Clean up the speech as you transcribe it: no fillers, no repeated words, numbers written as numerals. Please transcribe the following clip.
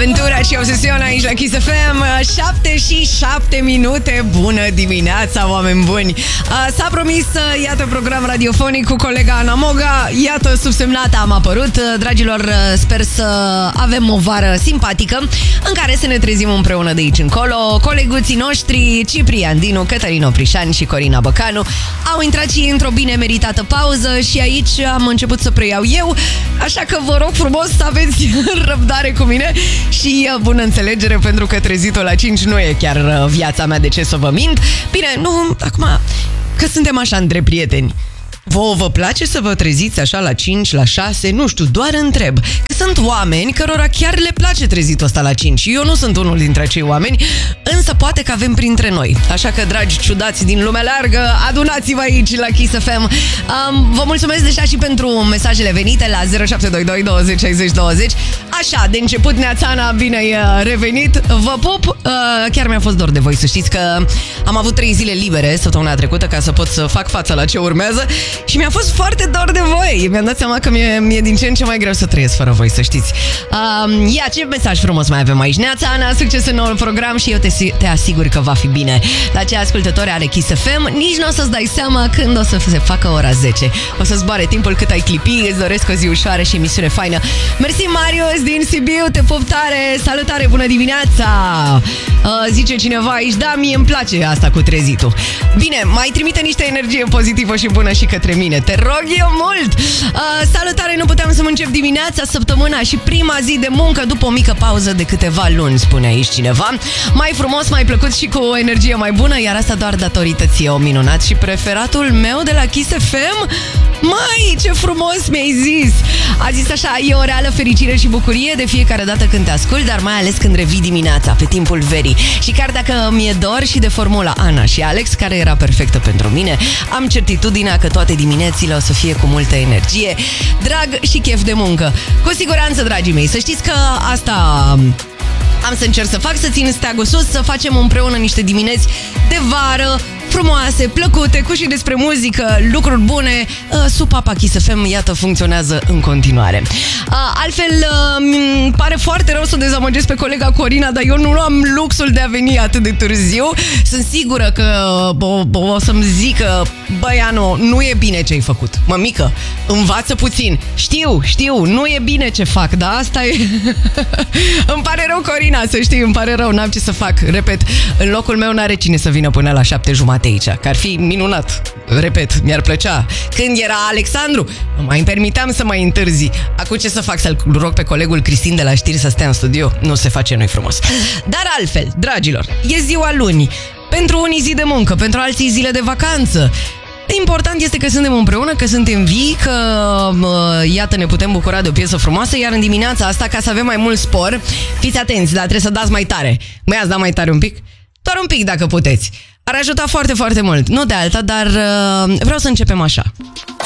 Aventura și obsesiune aici la Kiss FM. 7:07. Bună dimineața, oameni buni. S-a promis, iată, program radiofonic cu colega Ana Moga. Iată, subsemnata am apărut. Dragilor, sper să avem o vară simpatică în care să ne trezim împreună de aici încolo. Coleguții noștri Ciprian Dinu, Cătălin Oprișan și Corina Băcanu au intrat și într-o bine meritată pauză și aici am început să preiau eu. Așa că vă rog frumos să aveți răbdare cu mine și bună înțelegere, pentru că trezit-o la 5 nu e chiar viața mea, de ce să vă mint. Bine, nu, acum că suntem așa între prieteni. Vă place să vă treziți așa la 5, la 6? Nu știu, doar întreb. Că sunt oameni cărora chiar le place trezitul ăsta la 5. Eu nu sunt unul dintre acei oameni, însă poate că avem printre noi. Așa că, dragi ciudați din lumea largă, adunați-vă aici la Kiss FM. Vă mulțumesc deja și pentru mesajele venite la 0722 20 60 20. Așa, de început, Neațana, bine ai revenit. Vă pup. Chiar mi-a fost dor de voi, să știți că am avut 3 zile libere săptămâna trecută ca să pot să fac față la ce urmează. Și mi-a fost foarte dor de voi. Mi-am dat seama că mi-e din ce în ce mai greu să trăiesc fără voi, să știți. Ia, ce mesaj frumos mai avem aici. Neața Ana, succes în noul program și eu te asigur că va fi bine. La cei ascultători ale Kiss FM, nici nu o să-ți dai seama când o să se facă ora 10. O să zboare timpul cât ai clipi. Îți doresc o zi ușoară și emisiune faină. Mersi, Marius din Sibiu, te pup tare. Salutare, bună dimineața. Zice cineva aici, da, mie îmi place asta cu trezitul. Bine, mai trimite niște energie pozitivă și bună și către mine, te rog eu mult. Salutare, nu puteam să-mi încep dimineața, săptămâna și prima zi de muncă după o mică pauză de câteva luni, spune aici cineva. Mai frumos, mai plăcut și cu o energie mai bună, iar asta doar datorită ție, o minunat și preferatul meu de la Kiss FM. Mai, ce frumos mi-ai zis. A zis așa, e o reală fericire și bucurie de fiecare dată când te ascult, dar mai ales când revii dimineața, pe timpul verii. Și chiar dacă mi-e dor și de formula Ana și Alex, care era perfectă pentru mine, am certitudinea că toate diminețile o să fie cu multă energie, drag și chef de muncă. Cu siguranță, dragii mei, să știți că asta am să încerc să fac, să țin steagul sus, să facem împreună niște dimineți de vară frumoase, plăcute, cu și despre muzică, lucruri bune. Supapa Kiss FM, iată, funcționează în continuare. Altfel, îmi pare foarte rău să dezamăgesc pe colega Corina, dar eu nu am luxul de a veni atât de târziu. Sunt sigură că o să-mi zică, băi, Anu, nu e bine ce ai făcut. Mămică, învață puțin. Știu, nu e bine ce fac, dar asta e... Îmi pare rău, Corina, să știi, îmi pare rău, n-am ce să fac. Repet, în locul meu n-are cine să vină până la 7:30 aici, că ar fi minunat. Repet, mi-ar plăcea. Când era Alexandru, nu mai îmi permiteam să mai întârzi. Acum ce să fac? Să-l rog pe colegul Cristin de la știri să stea în studio? Nu se face, nu-i frumos. Dar altfel, dragilor, e ziua lunii. Pentru unii zi de muncă, pentru alții zile de vacanță. Important este că suntem împreună, că suntem vii, că iată, ne putem bucura de o piesă frumoasă. Iar în dimineața asta, ca să avem mai mult spor, fiți atenți, dar trebuie să dați mai tare. Mai ați dat mai tare un pic? Doar un pic, dacă puteți. Ar ajuta foarte, foarte mult. Nu de alta, dar vreau să începem așa.